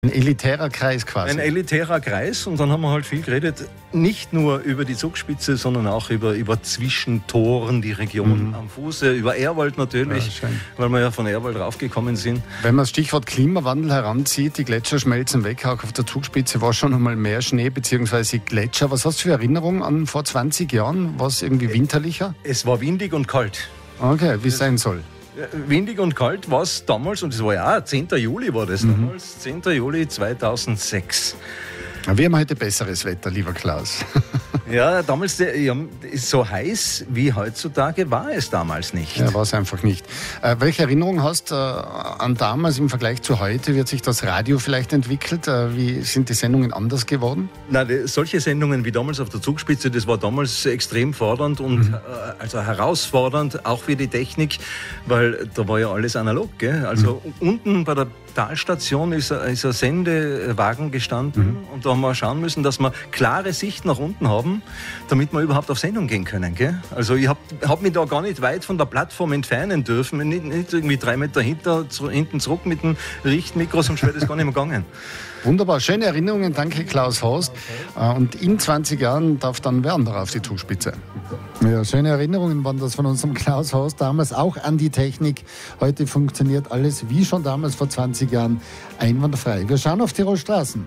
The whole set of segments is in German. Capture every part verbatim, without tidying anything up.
Ein elitärer Kreis quasi. Ein elitärer Kreis, und dann haben wir halt viel geredet, nicht nur über die Zugspitze, sondern auch über, über Zwischentoren, die Region mhm. am Fuße, über Ehrwald natürlich, ja, weil wir ja von Ehrwald raufgekommen sind. Wenn man das Stichwort Klimawandel heranzieht, die Gletscher schmelzen weg, auch auf der Zugspitze war schon einmal mehr Schnee bzw. Gletscher. Was hast du für Erinnerungen an vor zwanzig Jahren? War es irgendwie winterlicher? Es war windig und kalt. Okay, wie es sein soll. Windig und kalt war es damals, und es war ja auch zehnten Juli war das mhm. damals, zehnten Juli zweitausendsechs. Wir haben heute besseres Wetter, lieber Klaus. Ja, damals ja, so heiß wie heutzutage war es damals nicht. Ja, war es einfach nicht. Äh, welche Erinnerung hast du äh, an damals im Vergleich zu heute? Wird sich das Radio vielleicht entwickelt? Äh, wie sind die Sendungen anders geworden? Na, die, solche Sendungen wie damals auf der Zugspitze, das war damals extrem fordernd und mhm. äh, also herausfordernd, auch für die Technik, weil da war ja alles analog. Gell? Also mhm. unten bei der Talstation ist, ist ein Sendewagen gestanden mhm. und da haben wir schauen müssen, dass wir klare Sicht nach unten haben, damit wir überhaupt auf Sendung gehen können. Gell? Also ich habe hab mich da gar nicht weit von der Plattform entfernen dürfen, nicht, nicht irgendwie drei Meter hinter, zu, hinten zurück mit dem Richtmikro, sonst wäre das gar nicht mehr gegangen. Wunderbar, schöne Erinnerungen, danke Klaus Horst. Und in zwanzig Jahren darf dann wer anderer auf die Zugspitze. Ja, schöne Erinnerungen waren das von unserem Klaus Horst, damals auch an die Technik. Heute funktioniert alles wie schon damals vor zwanzig Jahren einwandfrei. Wir schauen auf Tirol Straßen.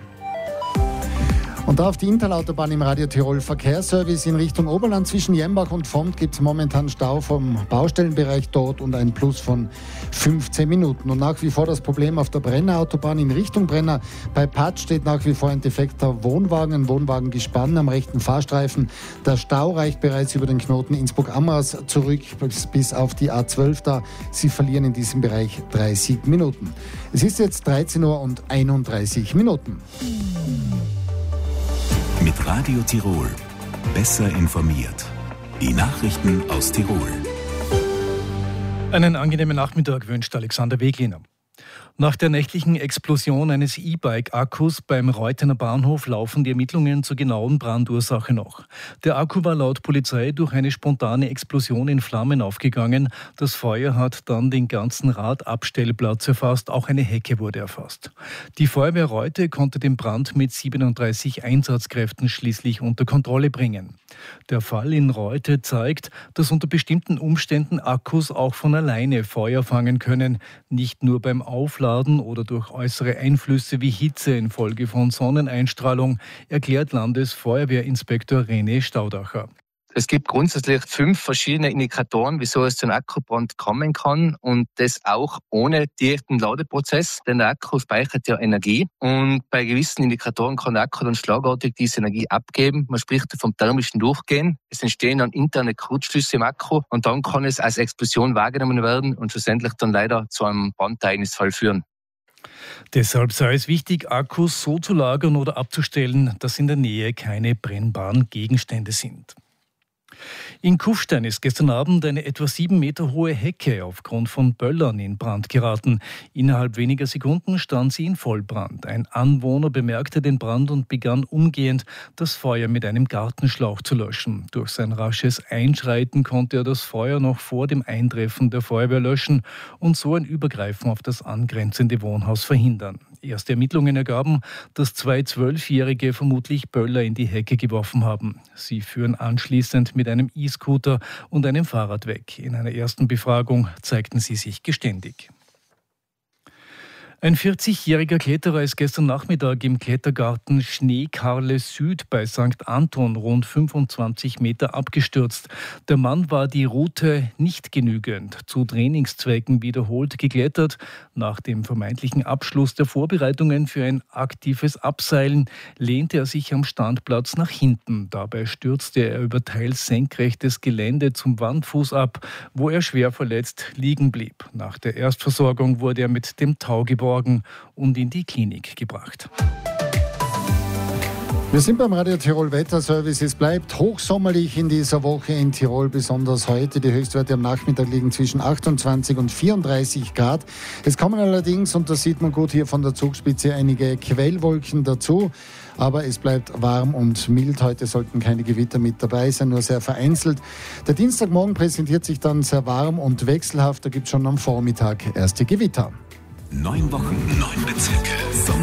Und da auf die Intalautobahn im Radio Tirol Verkehrsservice in Richtung Oberland zwischen Jembach und Vomt gibt es momentan Stau vom Baustellenbereich dort und ein Plus von fünfzehn Minuten. Und nach wie vor das Problem auf der Brennerautobahn in Richtung Brenner. Bei Patsch steht nach wie vor ein defekter Wohnwagen, ein Wohnwagengespann am rechten Fahrstreifen. Der Stau reicht bereits über den Knoten Innsbruck-Amras zurück bis, bis auf die A zwölf da. Sie verlieren in diesem Bereich dreißig Minuten. Es ist jetzt dreizehn Uhr und einunddreißig Minuten. Mit Radio Tirol. Besser informiert. Die Nachrichten aus Tirol. Einen angenehmen Nachmittag wünscht Alexander Wegliner. Nach der nächtlichen Explosion eines E-Bike-Akkus beim Reuthener Bahnhof laufen die Ermittlungen zur genauen Brandursache noch. Der Akku war laut Polizei durch eine spontane Explosion in Flammen aufgegangen. Das Feuer hat dann den ganzen Radabstellplatz erfasst, auch eine Hecke wurde erfasst. Die Feuerwehr Reute konnte den Brand mit siebenunddreißig Einsatzkräften schließlich unter Kontrolle bringen. Der Fall in Reute zeigt, dass unter bestimmten Umständen Akkus auch von alleine Feuer fangen können, nicht nur beim Aufladen oder durch äußere Einflüsse wie Hitze infolge von Sonneneinstrahlung, erklärt Landesfeuerwehrinspektor René Staudacher. Es gibt grundsätzlich fünf verschiedene Indikatoren, wieso es zu einem Akkubrand kommen kann, und das auch ohne direkten Ladeprozess, denn der Akku speichert ja Energie und bei gewissen Indikatoren kann der Akku dann schlagartig diese Energie abgeben. Man spricht vom thermischen Durchgehen. Es entstehen dann interne Kurzschlüsse im Akku und dann kann es als Explosion wahrgenommen werden und schlussendlich dann leider zu einem Brandereignisfall führen. Deshalb sei es wichtig, Akkus so zu lagern oder abzustellen, dass in der Nähe keine brennbaren Gegenstände sind. In Kufstein ist gestern Abend eine etwa sieben Meter hohe Hecke aufgrund von Böllern in Brand geraten. Innerhalb weniger Sekunden stand sie in Vollbrand. Ein Anwohner bemerkte den Brand und begann umgehend, das Feuer mit einem Gartenschlauch zu löschen. Durch sein rasches Einschreiten konnte er das Feuer noch vor dem Eintreffen der Feuerwehr löschen und so ein Übergreifen auf das angrenzende Wohnhaus verhindern. Erste Ermittlungen ergaben, dass zwei Zwölfjährige vermutlich Böller in die Hecke geworfen haben. Sie führen anschließend mit einem E-Scooter und einem Fahrrad weg. In einer ersten Befragung zeigten sie sich geständig. Ein vierzigjähriger Kletterer ist gestern Nachmittag im Klettergarten Schneekarle Süd bei Sankt Anton rund fünfundzwanzig Meter abgestürzt. Der Mann war die Route nicht genügend zu Trainingszwecken wiederholt geklettert. Nach dem vermeintlichen Abschluss der Vorbereitungen für ein aktives Abseilen lehnte er sich am Standplatz nach hinten. Dabei stürzte er über teils senkrechtes Gelände zum Wandfuß ab, wo er schwer verletzt liegen blieb. Nach der Erstversorgung wurde er mit dem Tau geborgen und in die Klinik gebracht. Wir sind beim Radio Tirol Wetterservice. Es bleibt hochsommerlich in dieser Woche in Tirol, besonders heute. Die Höchstwerte am Nachmittag liegen zwischen achtundzwanzig und vierunddreißig Grad. Es kommen allerdings, und das sieht man gut hier von der Zugspitze, einige Quellwolken dazu. Aber es bleibt warm und mild. Heute sollten keine Gewitter mit dabei sein, nur sehr vereinzelt. Der Dienstagmorgen präsentiert sich dann sehr warm und wechselhaft. Da gibt es schon am Vormittag erste Gewitter. Neun Wochen, neun Bezirke.